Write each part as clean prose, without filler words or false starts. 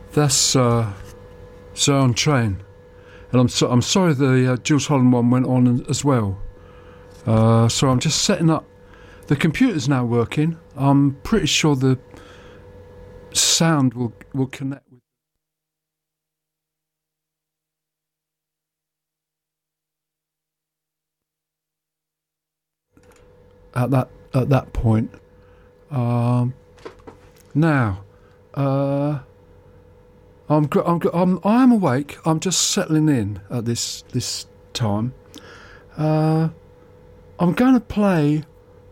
That's Zion Train, and I'm sorry the Jools Holland one went on as well. So I'm just setting up. The computer's now working. I'm pretty sure the sound will connect with. At that point, now, I am awake. I'm just settling in at this time. I'm going to play.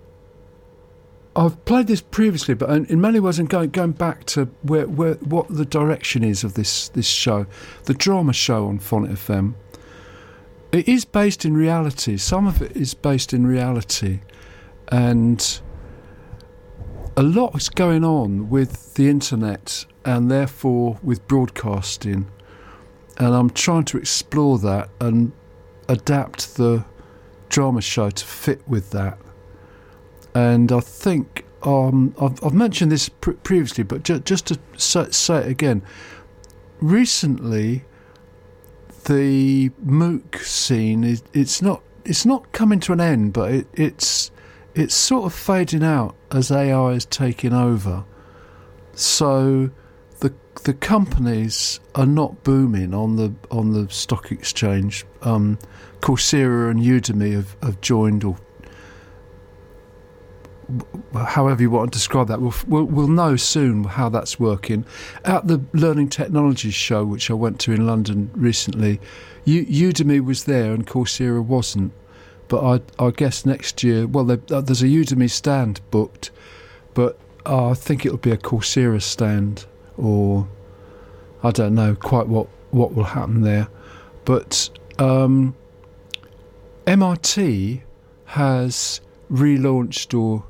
I've played this previously, but in many ways I'm going back to what the direction is of this show, the drama show on Fonnet FM. It is based in reality. Some of it is based in reality, and a lot is going on with the internet and therefore with broadcasting, and I'm trying to explore that and adapt the drama show to fit with that. And I think I've mentioned this previously, but just to say it again, recently the MOOC scene it's not coming to an end, but it's sort of fading out as AI is taking over. So the companies are not booming on the stock exchange. Coursera and Udemy have joined, or however you want to describe that. We'll know soon how that's working. At the Learning Technologies show, which I went to in London recently, Udemy was there and Coursera wasn't. But I guess next year, well, there's a Udemy stand booked, but I think it'll be a Coursera stand, or I don't know quite what will happen there. But MIT has relaunched, or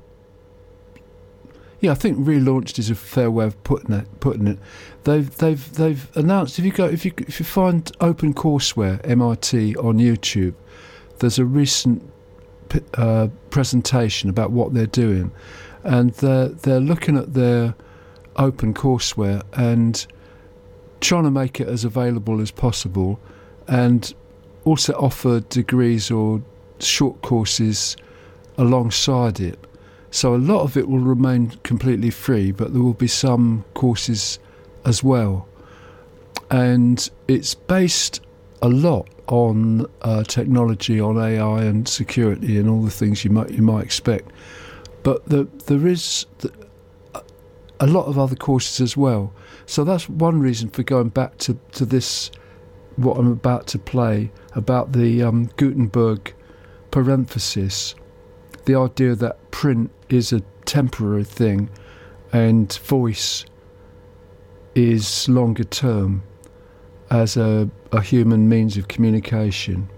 I think relaunched is a fair way of putting it. They've announced, if you find OpenCourseWare MIT on YouTube, there's a recent presentation about what they're doing, and they're looking at their OpenCourseWare and trying to make it as available as possible, and also offer degrees or short courses alongside it. So a lot of it will remain completely free, but there will be some courses as well. And it's based a lot on technology, on AI and security and all the things you might expect. But there is a lot of other courses as well. So that's one reason for going back to this, what I'm about to play, about the Gutenberg parenthesis, the idea that print is a temporary thing and voice is longer term as a human means of communication.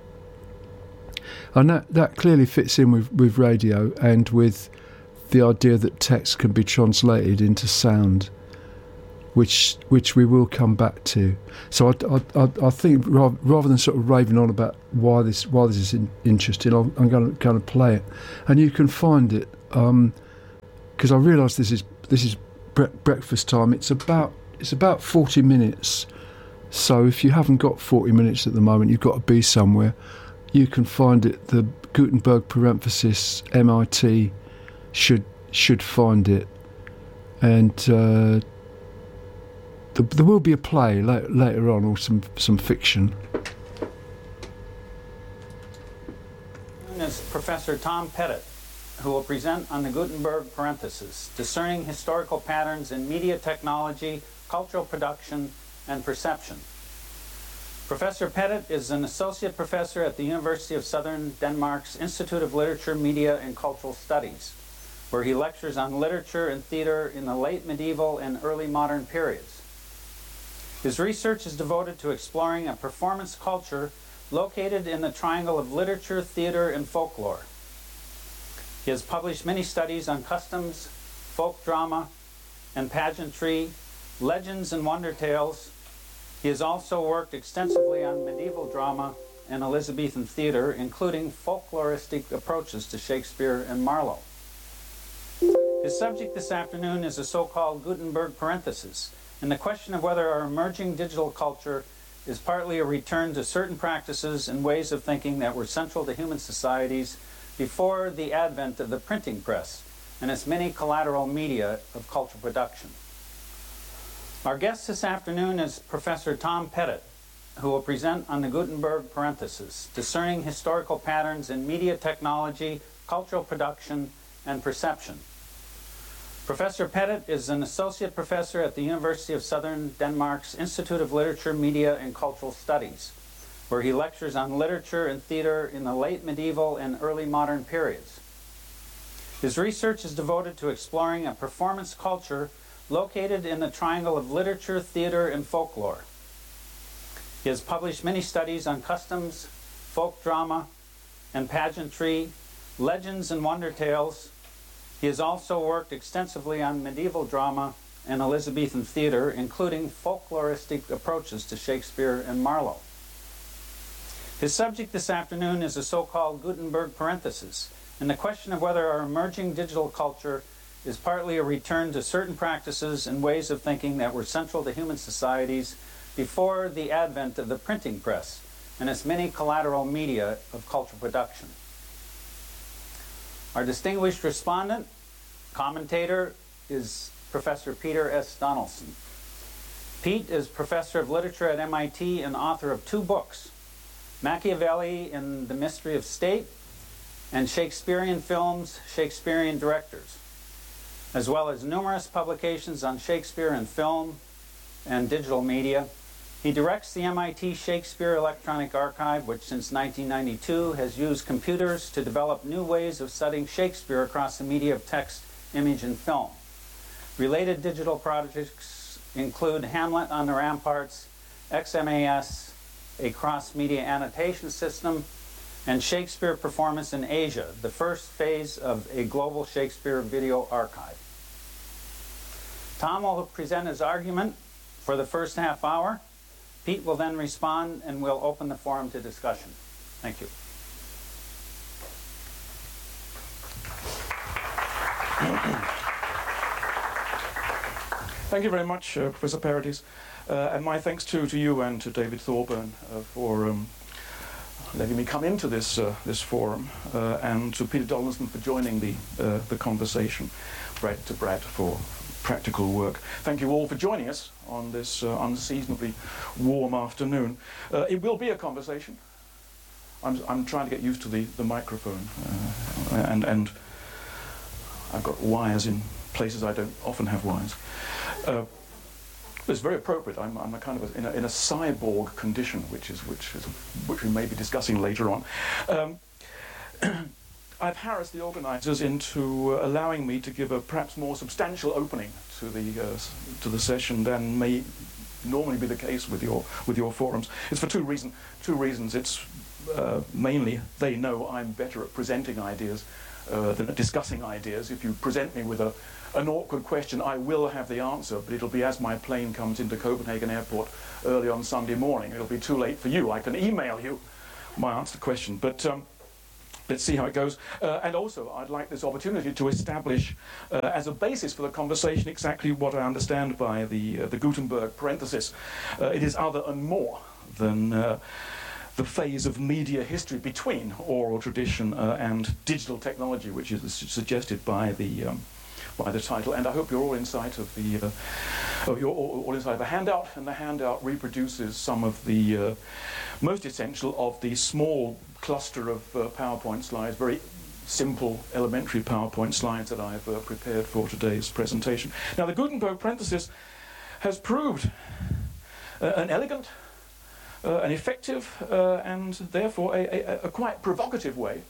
And that clearly fits in with radio and with the idea that text can be translated into sound, which we will come back to. So I think rather than sort of raving on about why this is interesting, I'm going to play it, and you can find it because I realise this is breakfast time. It's about 40 minutes. So if you haven't got 40 minutes at the moment, you've got to be somewhere. You can find it. The Gutenberg parenthesis MIT should find it, and there will be a play later on, or some fiction. Is Professor Tom Pettit, who will present on the Gutenberg parenthesis, discerning historical patterns in media technology, cultural production, and perception. Professor Pettit is an associate professor at the University of Southern Denmark's Institute of Literature, Media, and Cultural Studies, where he lectures on literature and theater in the late medieval and early modern periods. His research is devoted to exploring a performance culture located in the triangle of literature, theater, and folklore. He has published many studies on customs, folk drama, and pageantry, legends and wonder tales. He has also worked extensively on medieval drama and Elizabethan theater, including folkloristic approaches to Shakespeare and Marlowe. His subject this afternoon is a so-called Gutenberg parenthesis, and the question of whether our emerging digital culture is partly a return to certain practices and ways of thinking that were central to human societies before the advent of the printing press and its many collateral media of cultural production. Our guest this afternoon is Professor Tom Pettit, who will present on the Gutenberg parenthesis, discerning historical patterns in media technology, cultural production, and perception. Professor Pettit is an associate professor at the University of Southern Denmark's Institute of Literature, Media, and Cultural Studies, where he lectures on literature and theater in the late medieval and early modern periods. His research is devoted to exploring a performance culture located in the triangle of literature, theater, and folklore. He has published many studies on customs, folk drama, and pageantry, legends and wonder tales. He has also worked extensively on medieval drama and Elizabethan theater, including folkloristic approaches to Shakespeare and Marlowe. His subject this afternoon is the so-called Gutenberg parenthesis, and the question of whether our emerging digital culture is partly a return to certain practices and ways of thinking that were central to human societies before the advent of the printing press and its many collateral media of cultural production. Our distinguished respondent, commentator, is Professor Peter S. Donaldson. Pete is professor of literature at MIT and author of 2 books, Machiavelli and the Mystery of State, and Shakespearean Films, Shakespearean Directors, as well as numerous publications on Shakespeare in film and digital media. He directs the MIT Shakespeare Electronic Archive, which since 1992 has used computers to develop new ways of studying Shakespeare across the media of text, image, and film. Related digital projects include Hamlet on the Ramparts, XMAS, a cross-media annotation system, and Shakespeare Performance in Asia, the first phase of a global Shakespeare video archive. Tom will present his argument for the first half hour. Pete will then respond, and we'll open the forum to discussion. Thank you. Thank you very much, Professor Paradis, and my thanks to you and to David Thorburn for letting me come into this forum, and to Peter Donaldson for joining the conversation, Brad for practical work. Thank you all for joining us on this unseasonably warm afternoon. It will be a conversation. I'm trying to get used to the microphone, and I've got wires in places I don't often have wires. It's very appropriate. I'm a kind of in a cyborg condition, which we may be discussing later on. I've harassed the organisers into allowing me to give a perhaps more substantial opening to the session than may normally be the case with your forums. It's for two reasons. It's mainly they know I'm better at presenting ideas than at discussing ideas. If you present me with an awkward question, I will have the answer, but it'll be as my plane comes into Copenhagen Airport early on Sunday morning. It'll be too late for you. I can email you my answer to the question, but let's see how it goes. And also, I'd like this opportunity to establish as a basis for the conversation exactly what I understand by the Gutenberg parenthesis. It is other and more than the phase of media history between oral tradition and digital technology, which is suggested by the title. And I hope you're all in sight of you're all inside of a handout, and the handout reproduces some of the most essential of the small cluster of PowerPoint slides, very simple elementary PowerPoint slides that I've prepared for today's presentation. Now, the Gutenberg parenthesis has proved an elegant, an effective, and therefore a quite provocative way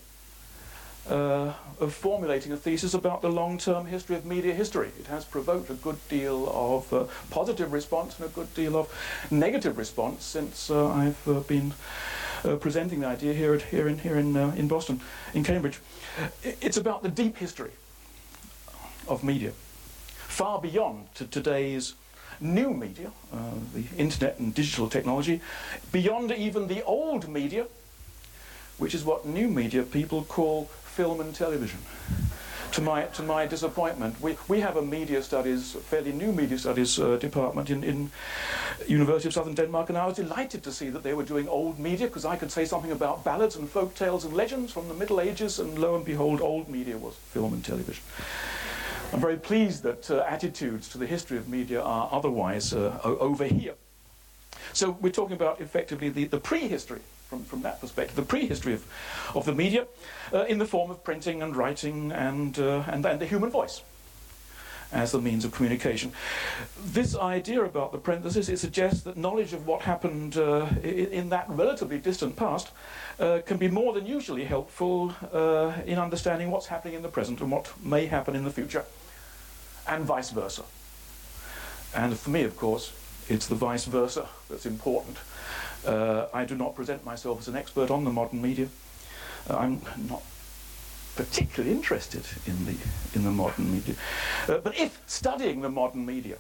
of formulating a thesis about the long-term history of media history. It has provoked a good deal of positive response and a good deal of negative response since I've been presenting the idea here in Boston, in Cambridge. It's about the deep history of media, far beyond today's new media, the internet and digital technology, beyond even the old media, which is what new media people call film and television. to my disappointment, we have a media studies, fairly new media studies department in University of Southern Denmark, and I was delighted to see that they were doing old media, because I could say something about ballads and folk tales and legends from the Middle Ages, and lo and behold, old media was film and television. I'm very pleased that attitudes to the history of media are otherwise over here. So we're talking about effectively the prehistory, from that perspective, the prehistory of the media in the form of printing and writing and the human voice as the means of communication. This idea about the parenthesis, it suggests that knowledge of what happened in that relatively distant past can be more than usually helpful in understanding what's happening in the present and what may happen in the future, and vice versa. And for me, of course, it's the vice versa that's important. I do not present myself as an expert on the modern media. I'm not particularly interested in the modern media. But if studying the modern media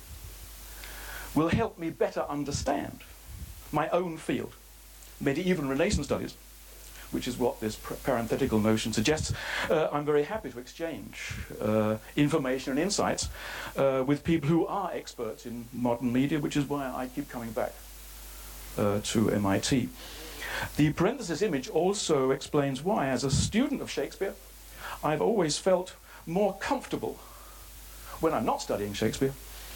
will help me better understand my own field, medieval and Renaissance studies, which is what this parenthetical notion suggests, I'm very happy to exchange information and insights with people who are experts in modern media, which is why I keep coming back to MIT. The parenthesis image also explains why, as a student of Shakespeare, I've always felt more comfortable when I'm not studying Shakespeare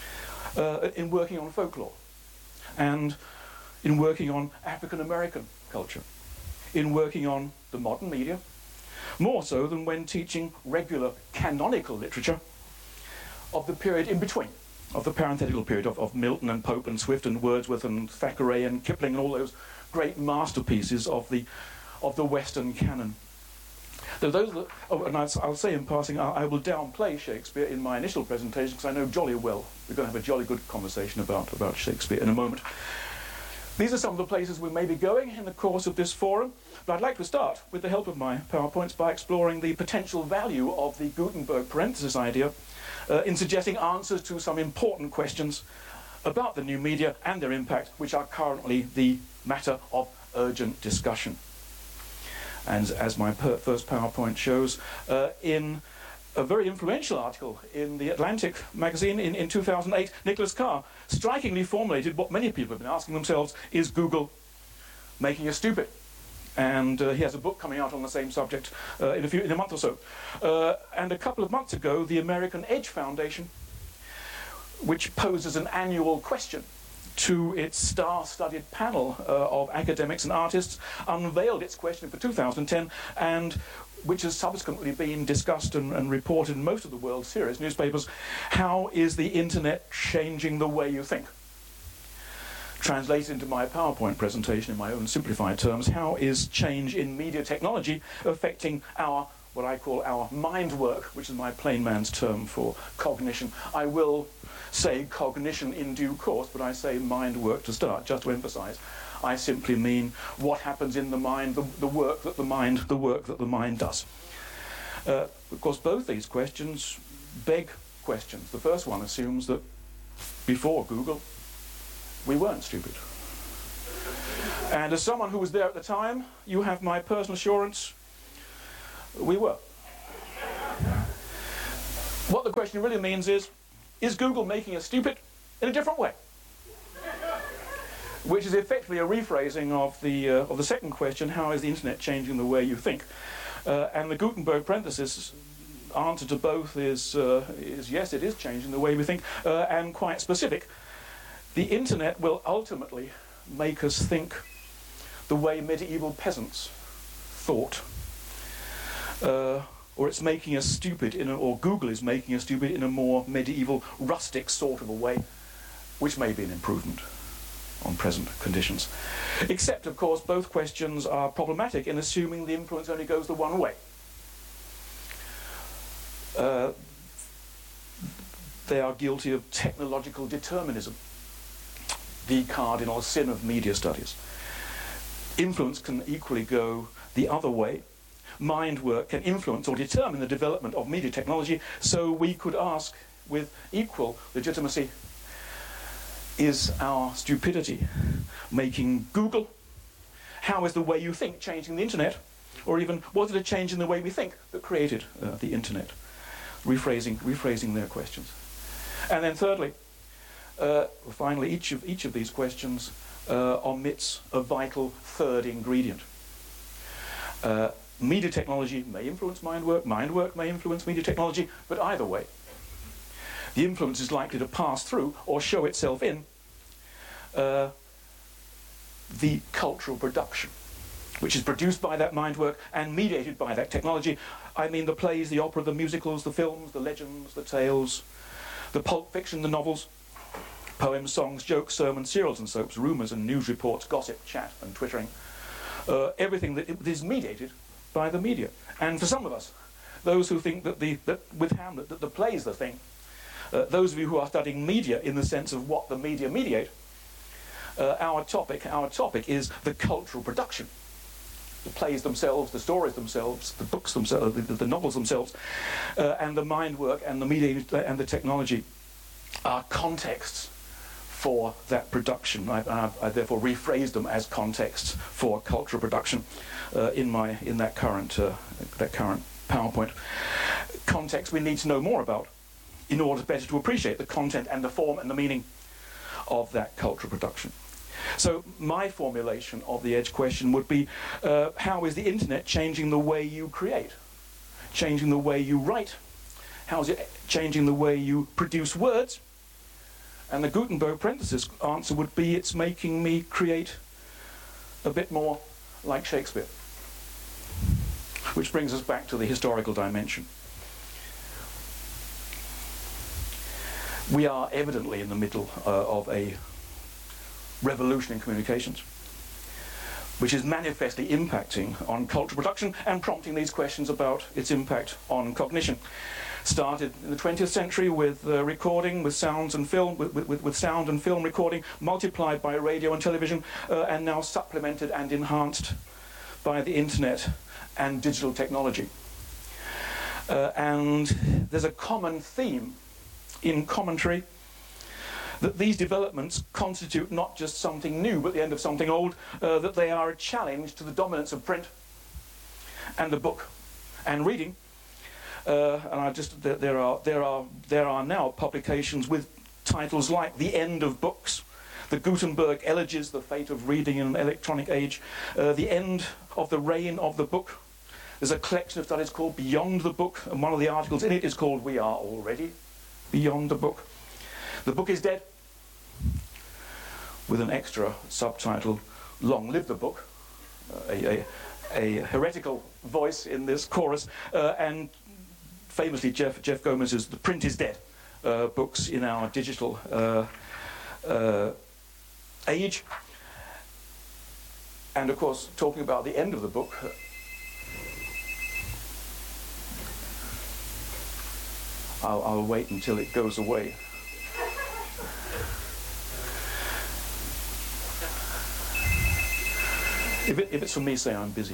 in working on folklore and in working on African American culture, in working on the modern media, more so than when teaching regular canonical literature of the period in between, of the parenthetical period of Milton and Pope and Swift and Wordsworth and Thackeray and Kipling and all those great masterpieces of the Western canon. Though those, and I'll say in passing, I will downplay Shakespeare in my initial presentation because I know jolly well we're going to have a jolly good conversation about Shakespeare in a moment. These are some of the places we may be going in the course of this forum, but I'd like to start, with the help of my PowerPoints, by exploring the potential value of the Gutenberg parenthesis idea in suggesting answers to some important questions about the new media and their impact, which are currently the matter of urgent discussion. And as my first PowerPoint shows, in a very influential article in the Atlantic magazine in 2008, Nicholas Carr strikingly formulated what many people have been asking themselves: is Google making us stupid? And he has a book coming out on the same subject in a month or so. And a couple of months ago, the American Edge Foundation, which poses an annual question to its star-studded panel of academics and artists, unveiled its question for 2010, and which has subsequently been discussed and reported in most of the world's serious newspapers. How is the internet changing the way you think? Translated into my PowerPoint presentation in my own simplified terms, how is change in media technology affecting what I call our mind work, which is my plain man's term for cognition. I will say cognition in due course, but I say mind work to start, just to emphasize. I simply mean what happens in the mind, the work that the mind does. Of course, both these questions beg questions. The first one assumes that before Google, we weren't stupid. And as someone who was there at the time, you have my personal assurance, we were. What the question really means is Google making us stupid in a different way? Which is effectively a rephrasing of the second question: how is the internet changing the way you think? And the Gutenberg parenthesis answer to both is yes, it is changing the way we think, and quite specific. The internet will ultimately make us think the way medieval peasants thought, or it's making us stupid or Google is making us stupid in a more medieval, rustic sort of a way, which may be an improvement on present conditions. Except, of course, both questions are problematic in assuming the influence only goes the one way. They are guilty of technological determinism, the cardinal sin of media studies. Influence can equally go the other way. Mind work can influence or determine the development of media technology, so we could ask with equal legitimacy, is our stupidity making Google? How is the way you think changing the internet? Or even, was it a change in the way we think that created the internet? rephrasing their questions. And then thirdly, finally, each of these questions omits a vital third ingredient. Media technology may influence mind work may influence media technology, but either way, the influence is likely to pass through or show itself in the cultural production, which is produced by that mind work and mediated by that technology. I mean the plays, the opera, the musicals, the films, the legends, the tales, the pulp fiction, the novels, poems, songs, jokes, sermons, serials and soaps, rumours and news reports, gossip, chat and twittering. Everything that is mediated by the media. And for some of us, those who think that with Hamlet, that the play is the thing, those of you who are studying media in the sense of what the media mediate, our topic is the cultural production. The plays themselves, the stories themselves, the books themselves, the novels themselves, and the mind work and the media and the technology are contexts for that production. I therefore rephrased them as contexts for cultural production in that current PowerPoint. Context we need to know more about in order better to appreciate the content and the form and the meaning of that cultural production. So my formulation of the EDGE question would be, how is the internet changing the way you create, changing the way you write? How is it changing the way you produce words? And the Gutenberg parenthesis answer would be, it's making me create a bit more like Shakespeare. Which brings us back to the historical dimension. We are evidently in the middle of a revolution in communications, which is manifestly impacting on cultural production and prompting these questions about its impact on cognition. Started in the 20th century with recording, with sounds and film, with sound and film recording, multiplied by radio and television, and now supplemented and enhanced by the internet and digital technology. And there's a common theme in commentary that these developments constitute not just something new but the end of something old, that they are a challenge to the dominance of print and the book and reading. And there are now publications with titles like The End of Books, the Gutenberg Elegies, The Fate of Reading in an Electronic Age, The End of the Reign of the Book. There's a collection of studies called Beyond the Book, and one of the articles in it is called We Are Already Beyond the Book. The book is dead, with an extra subtitle, Long Live the Book, a heretical voice in this chorus, and famously Jeff Gomez's The Print is Dead, books in our digital age. And of course, talking about the end of the book, I'll wait until it goes away. If it's for me, say I'm busy.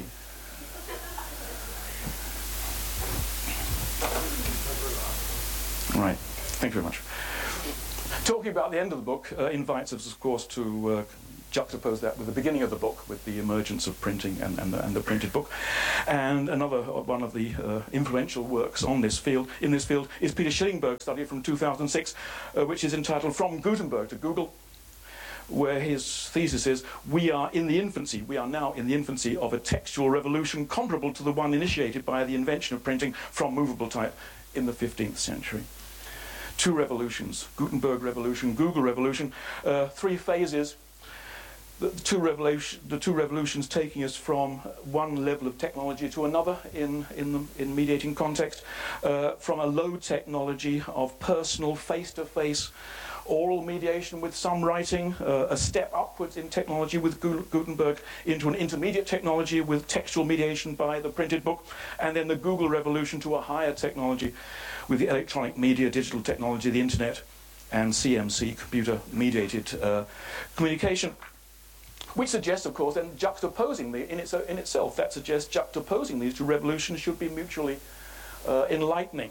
Right, thank you very much. Talking about the end of the book invites us, of course, to juxtapose that with the beginning of the book, with the emergence of printing and the printed book. And another one of the influential works in this field is Peter Schillingberg's study from 2006, which is entitled From Gutenberg to Google, where his thesis is, we are now in the infancy of a textual revolution comparable to the one initiated by the invention of printing from movable type in the 15th century. Two revolutions, Gutenberg revolution, Google revolution, three phases, the two revolutions taking us from one level of technology to another in mediating context, from a low technology of personal face-to-face oral mediation with some writing, a step upwards in technology with Gutenberg into an intermediate technology with textual mediation by the printed book, and then the Google revolution to a higher technology with the electronic media, digital technology, the internet, and CMC, computer-mediated communication. Which suggests, of course, then juxtaposing in itself, that suggests juxtaposing these two revolutions should be mutually enlightening.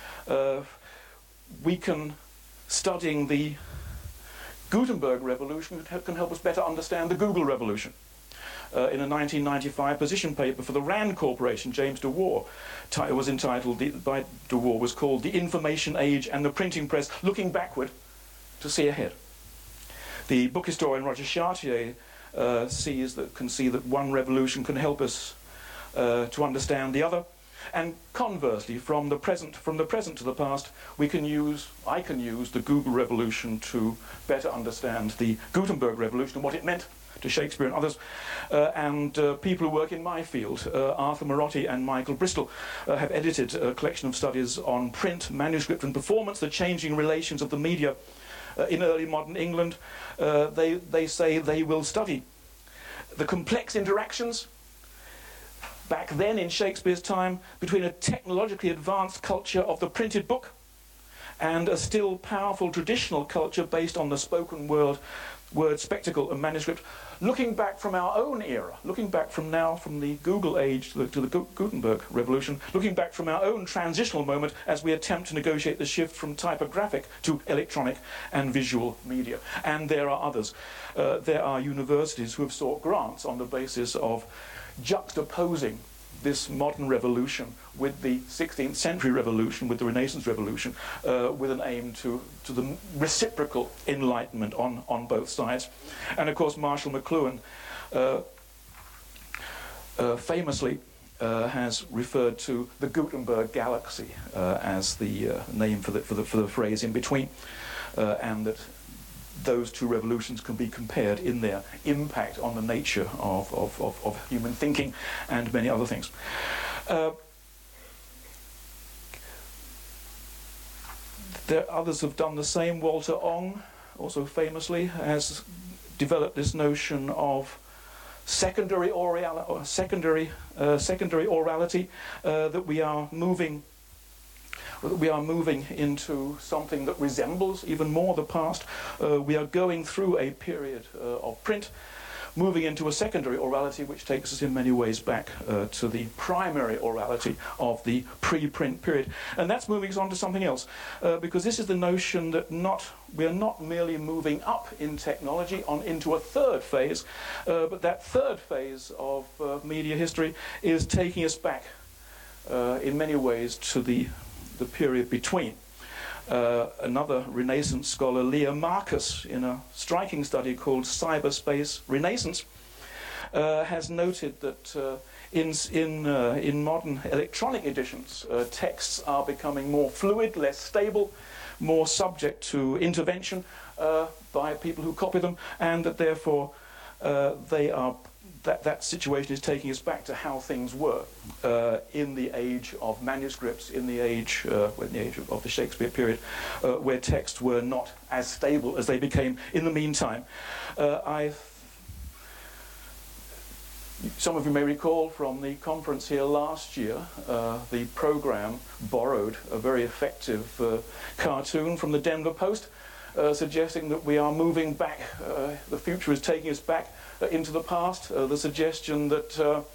Studying the Gutenberg revolution can help us better understand the Google revolution. in a 1995 position paper for the RAND Corporation. James DeWar was entitled, by DeWar, was called The Information Age and the Printing Press, Looking Backward to See Ahead. The book historian Roger Chartier can see that one revolution can help us to understand the other, and conversely, from the present to the past, I can use the Google revolution to better understand the Gutenberg revolution and what it meant to Shakespeare and others. People who work in my field, Arthur Marotti and Michael Bristol, have edited a collection of studies on print, manuscript and performance, the changing relations of the media in early modern England. They say they will study the complex interactions back then in Shakespeare's time between a technologically advanced culture of the printed book and a still powerful traditional culture based on the spoken word, spectacle and manuscript, looking back from our own era, looking back from the Google age to the Gutenberg revolution, looking back from our own transitional moment as we attempt to negotiate the shift from typographic to electronic and visual media. And there are others. There are universities who have sought grants on the basis of juxtaposing this modern revolution with the 16th century revolution, with the Renaissance revolution, with an aim to the reciprocal enlightenment on both sides. And of course Marshall McLuhan famously has referred to the Gutenberg galaxy as the name for the phrase in between, and that those two revolutions can be compared in their impact on the nature of human thinking and many other things. Others have done the same. Walter Ong, also famously, has developed this notion of secondary orality, that we are moving into something that resembles even more the past. We are going through a period of print, moving into a secondary orality, which takes us in many ways back to the primary orality of the pre-print period. And that's moving us on to something else, because this is the notion that we are not merely moving up in technology into a third phase, but that third phase of media history is taking us back in many ways to the period between. Another Renaissance scholar, Leah Marcus, in a striking study called Cyberspace Renaissance, has noted that in modern electronic editions, texts are becoming more fluid, less stable, more subject to intervention by people who copy them, and that therefore that situation is taking us back to how things were in the age of manuscripts, in the age of the Shakespeare period, where texts were not as stable as they became in the meantime. Some of you may recall from the conference here last year, the program borrowed a very effective cartoon from the Denver Post, suggesting that we are moving back, the future is taking us back into the past. The suggestion that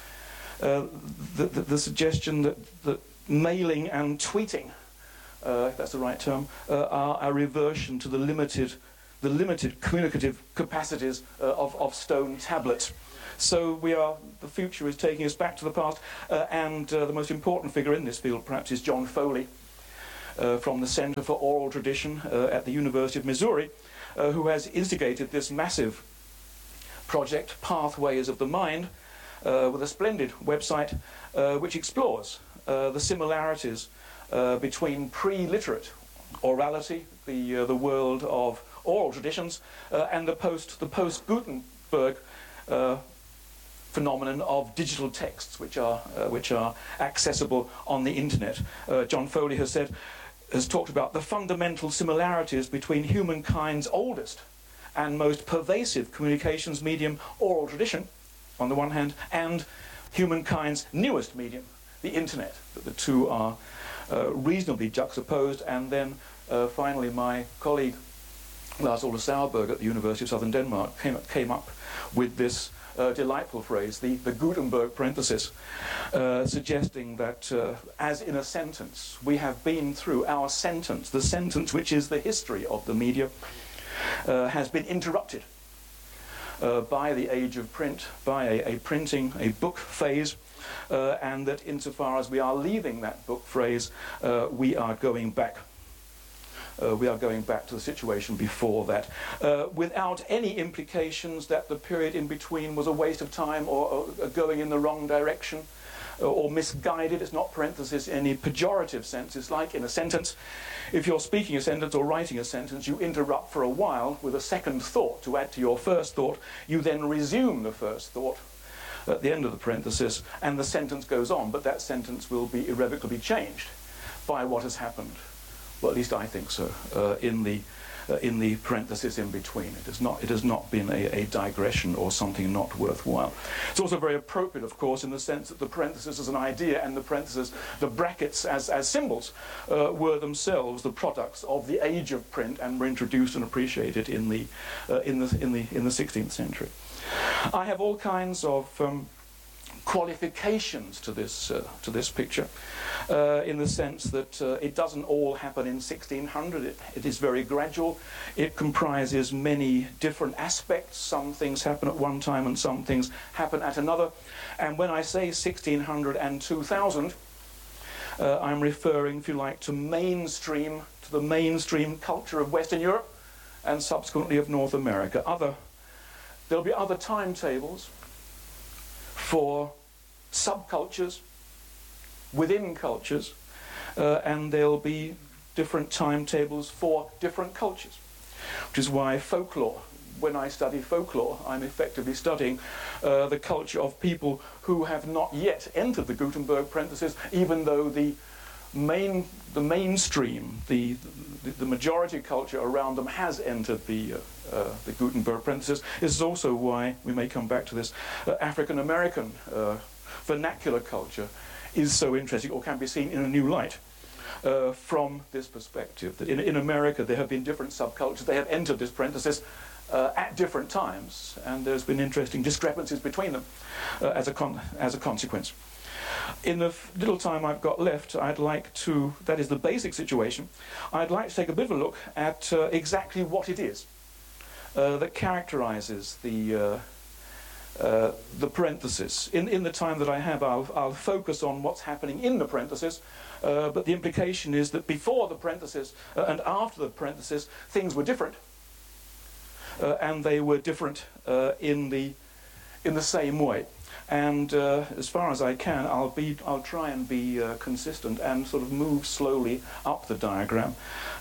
that mailing and tweeting, if that's the right term, are a reversion to the limited communicative capacities of stone tablets. So the future is taking us back to the past, and the most important figure in this field perhaps is John Foley from the Center for Oral Tradition at the University of Missouri, who has instigated this massive project, Pathways of the Mind, with a splendid website which explores the similarities between pre-literate orality, the world of oral traditions, and the post-Gutenberg phenomenon of digital texts, which are accessible on the internet. John Foley has talked about the fundamental similarities between humankind's oldest and most pervasive communications medium, oral tradition, on the one hand, and humankind's newest medium, the internet. That the two are reasonably juxtaposed. And then finally, my colleague Lars Ole Sauerberg at the University of Southern Denmark came up with this delightful phrase, the Gutenberg parenthesis, suggesting that as in a sentence, we have been through our sentence, the sentence which is the history of the media, has been interrupted by the age of print, by a book phase, and that insofar as we are leaving that book phase, we are going back. We are going back to the situation before that, without any implications that the period in between was a waste of time or going in the wrong direction or misguided. It's not parenthesis in any pejorative sense. It's like in a sentence. If you're speaking a sentence or writing a sentence, you interrupt for a while with a second thought to add to your first thought. You then resume the first thought at the end of the parenthesis, and the sentence goes on, but that sentence will be irrevocably changed by what has happened. Well, at least I think so, in the parenthesis in between. It has not been a digression or something not worthwhile. It's also very appropriate, of course, in the sense that the parenthesis as an idea and the parenthesis, the brackets as symbols, were themselves the products of the age of print and were introduced and appreciated in the 16th century. I have all kinds of qualifications to this picture, in the sense that it doesn't all happen in 1600. It is very gradual. It comprises many different aspects. Some things happen at one time and some things happen at another. And when I say 1600 and 2000, I'm referring, if you like, to the mainstream culture of Western Europe and subsequently of North America. There'll be other timetables for subcultures within cultures, and there'll be different timetables for different cultures, which is why folklore, when I study folklore, I'm effectively studying the culture of people who have not yet entered the Gutenberg parenthesis, even though the mainstream, the majority culture around them has entered the Gutenberg parenthesis. This is also why, we may come back to this, African American vernacular culture is so interesting, or can be seen in a new light from this perspective. That in America there have been different subcultures, they have entered this parenthesis at different times, and there's been interesting discrepancies between them as a consequence. In the little time I've got left, I'd like to, that is the basic situation, I'd like to take a bit of a look at exactly what it is that characterizes the parenthesis. In the time that I have, I'll focus on what's happening in the parenthesis, but the implication is that before the parenthesis and after the parenthesis, things were different, and they were different in the same way. And as far as I can, I'll try and be consistent and sort of move slowly up the diagram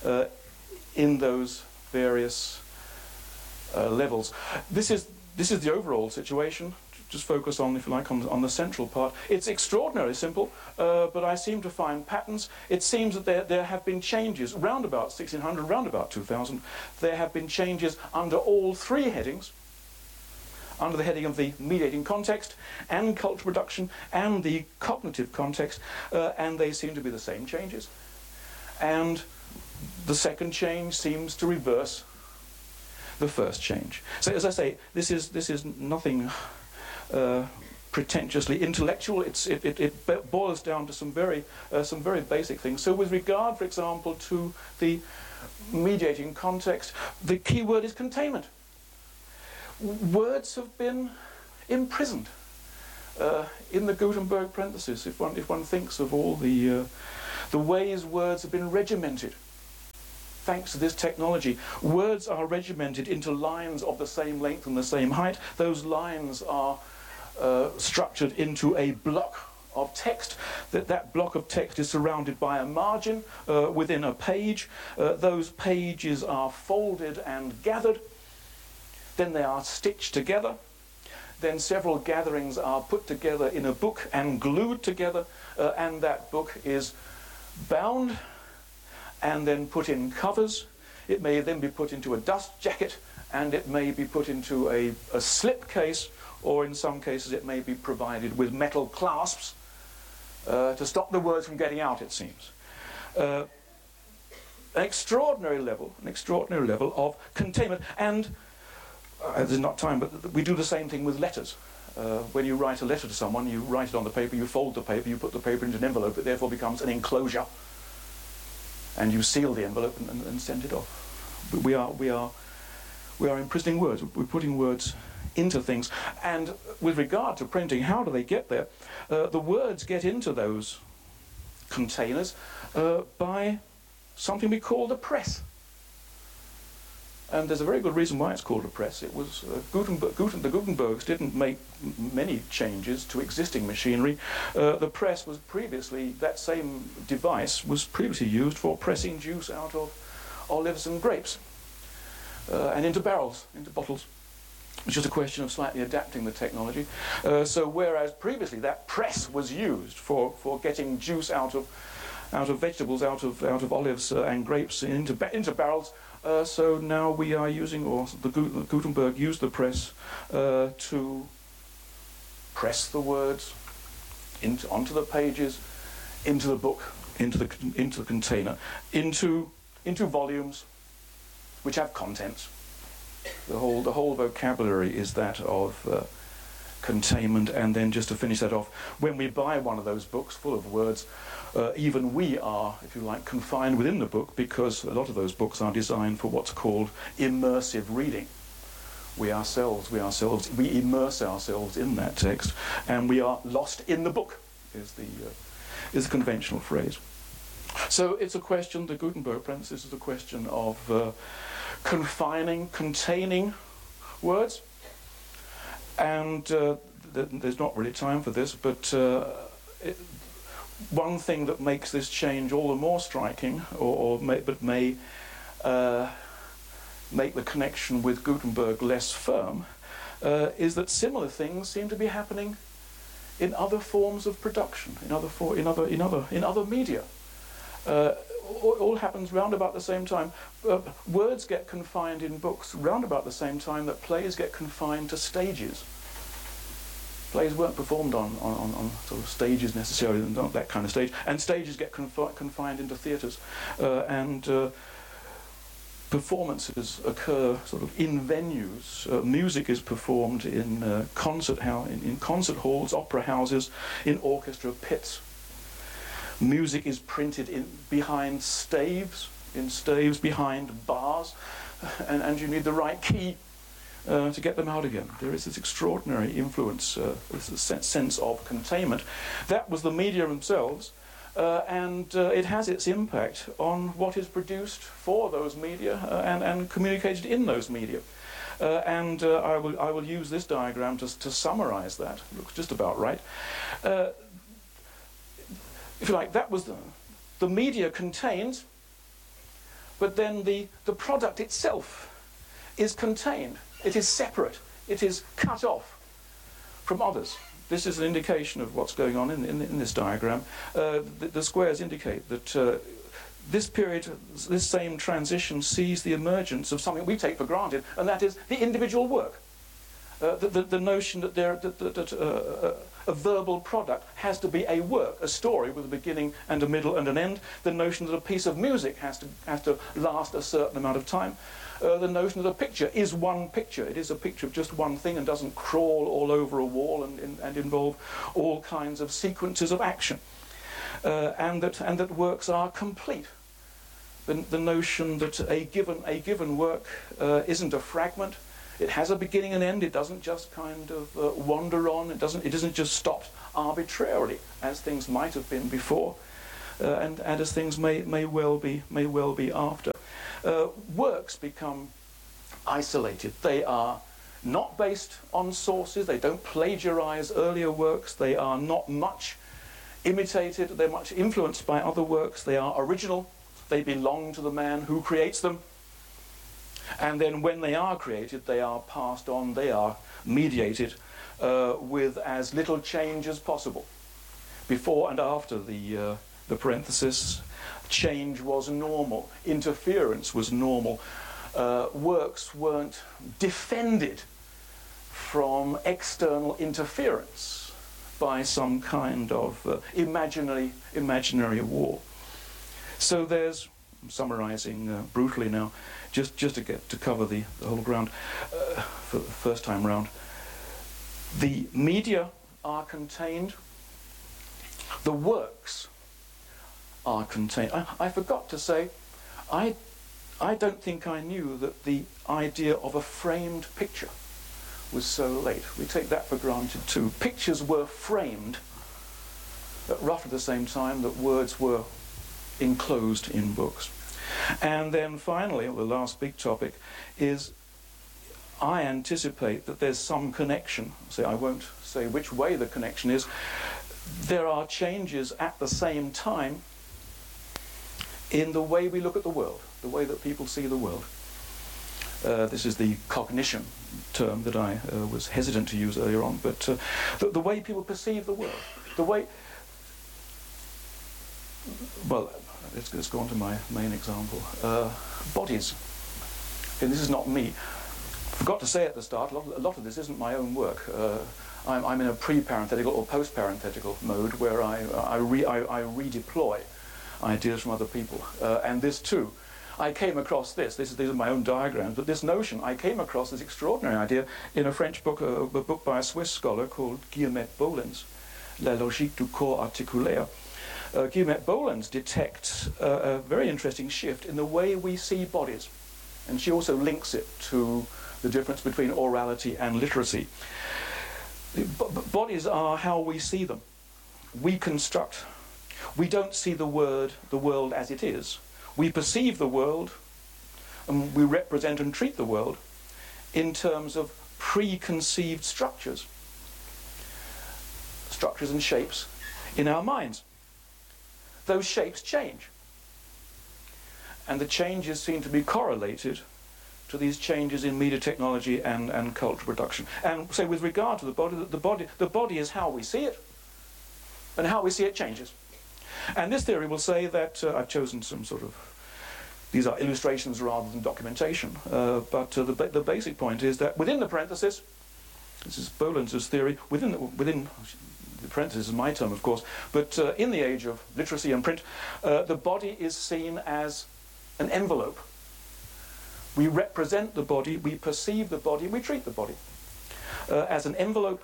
in those various levels. This is the overall situation. Just focus on, if you like, on the central part. It's extraordinarily simple, but I seem to find patterns. It seems that there have been changes round about 1600, round about 2000. There have been changes under all three headings, under the heading of the mediating context and culture production and the cognitive context, and they seem to be the same changes. And the second change seems to reverse the first change. So, as I say, this is nothing pretentiously intellectual. It boils down to some very basic things. So, with regard, for example, to the mediating context, the key word is containment. Words have been imprisoned in the Gutenberg parenthesis. If one thinks of all the ways words have been regimented, thanks to this technology, words are regimented into lines of the same length and the same height. Those lines are structured into a block of text. That block of text is surrounded by a margin within a page. Those pages are folded and gathered. Then they are stitched together. Then several gatherings are put together in a book and glued together, and that book is bound and then put in covers. It may then be put into a dust jacket, and it may be put into a slip case, or in some cases it may be provided with metal clasps to stop the words from getting out, it seems. An extraordinary level of containment. And there's not time, but we do the same thing with letters. When you write a letter to someone, you write it on the paper, you fold the paper, you put the paper into an envelope, it therefore becomes an enclosure, and you seal the envelope and send it off. We are imprisoning words. We're putting words into things. And with regard to printing, how do they get there? The words get into those containers by something we call the press. And there's a very good reason why it's called a press. It was the Gutenbergs didn't make many changes to existing machinery. The press was previously, that same device was previously used for pressing juice out of olives and grapes and into barrels, into bottles. It's just a question of slightly adapting the technology. So whereas previously that press was used for getting juice out of vegetables, out of olives and grapes into barrels, so now we are using, or the Gutenberg used the press to press the words onto the pages, into the book, into the container, into volumes which have contents. The whole vocabulary is that of containment. And then just to finish that off, when we buy one of those books full of words, even we are, if you like, confined within the book, because a lot of those books are designed for what's called immersive reading. We immerse ourselves in that text, and we are lost in the book, is the conventional phrase. So it's a question, the Gutenberg parenthesis is a question of containing words. And there's not really time for this, but one thing that makes this change all the more striking, may make the connection with Gutenberg less firm, is that similar things seem to be happening in other forms of production, in other media. All happens round about the same time. Words get confined in books round about the same time that plays get confined to stages. Plays weren't performed on sort of stages necessarily, not that kind of stage, and stages get confined into theatres, and performances occur sort of in venues. Music is performed in concert halls, opera houses, in orchestra pits. Music is printed behind staves, behind bars, and you need the right key to get them out again. There is this extraordinary influence, this sense of containment. That was the media themselves, and it has its impact on what is produced for those media and communicated in those media. And I will use this diagram to summarize that. It looks just about right. If you like, that was the media contained, but then the product itself is contained. It is separate. It is cut off from others. This is an indication of what's going on in this diagram. The squares indicate that this period, this same transition, sees the emergence of something we take for granted, and that is the individual work. The notion that a verbal product has to be a work, a story with a beginning and a middle and an end. The notion that a piece of music has to last a certain amount of time. The notion that a picture is one picture. It is a picture of just one thing and doesn't crawl all over a wall and involve all kinds of sequences of action. And that works are complete. The notion that a given work isn't a fragment. It has a beginning and end. It doesn't just kind of wander on. It isn't just stopped arbitrarily, as things might have been before, and as things may well be after. Works become isolated. They are not based on sources. They don't plagiarize earlier works. They are not much imitated. They're much influenced by other works. They are original. They belong to the man who creates them. And then when they are created, they are passed on, they are mediated with as little change as possible. Before and after the parenthesis, change was normal, interference was normal. Works weren't defended from external interference by some kind of imaginary wall. So there's, I'm summarizing brutally now, just to cover the whole ground for the first time round. The media are contained. The works are contained. I forgot to say, I don't think I knew that the idea of a framed picture was so late. We take that for granted too. Pictures were framed at roughly the same time that words were enclosed in books. And then finally, the last big topic is, I anticipate that there's some connection. So I won't say which way the connection is. There are changes at the same time in the way we look at the world, the way that people see the world. This is the cognition term that I was hesitant to use earlier on, but the way people perceive the world, the way... Well, let's go on to my main example. Bodies. And this is not me. Forgot to say at the start, a lot of this isn't my own work. I'm in a pre-parenthetical or post-parenthetical mode where I redeploy ideas from other people. And this too, I came across these are my own diagrams, but this notion, I came across this extraordinary idea in a French book, a book by a Swiss scholar called Guillemette Bolens, La logique du corps articulaire. Guillemette Bolens detects a very interesting shift in the way we see bodies. And she also links it to the difference between orality and literacy. Bodies are how we see them. We construct. We don't see the world as it is. We perceive the world, and we represent and treat the world in terms of preconceived structures and shapes in our minds. Those shapes change. And the changes seem to be correlated to these changes in media technology and cultural production. And so with regard to the body is how we see it, and how we see it changes. And this theory will say that, I've chosen some sort of, these are illustrations rather than documentation, but the basic point is that within the parenthesis, this is Bolens' theory, within the parenthesis is my term of course, but in the age of literacy and print, the body is seen as an envelope. We represent the body, we perceive the body, we treat the body as an envelope,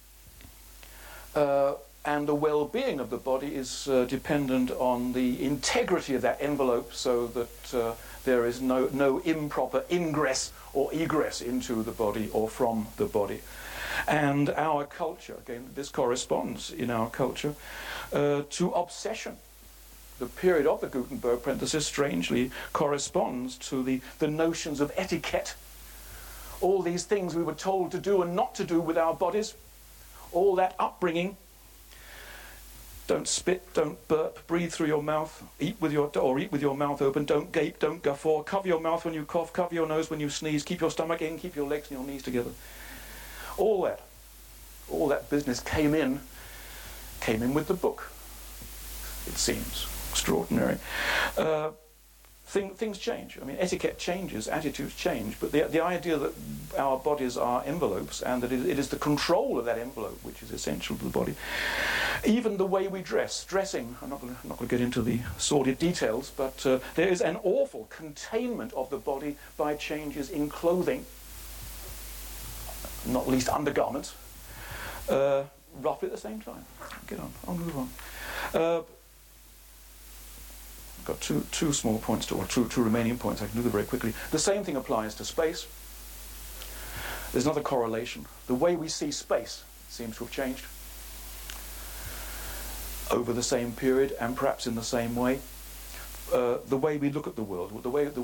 and the well-being of the body is dependent on the integrity of that envelope, so that there is no improper ingress or egress into the body or from the body. And our culture, again, this corresponds in our culture to obsession. The period of the Gutenberg parenthesis strangely corresponds to the notions of etiquette. All these things we were told to do and not to do with our bodies, all that upbringing. Don't spit, don't burp, breathe through your mouth, eat with your mouth open, don't gape, don't guffaw, cover your mouth when you cough, cover your nose when you sneeze, keep your stomach in, keep your legs and your knees together. All that business came in with the book, it seems. Extraordinary. Things change. I mean, etiquette changes, attitudes change, but the idea that our bodies are envelopes and that it is the control of that envelope which is essential to the body. Even the way we dress, dressing, I'm not going to get into the sordid details, but there is an awful containment of the body by changes in clothing, not least undergarments, roughly at the same time. Get on, I'll move on. Got two small points, or two remaining points. I can do them very quickly. The same thing applies to space. There's another correlation. The way we see space seems to have changed over the same period and perhaps in the same way. The way we look at the world, the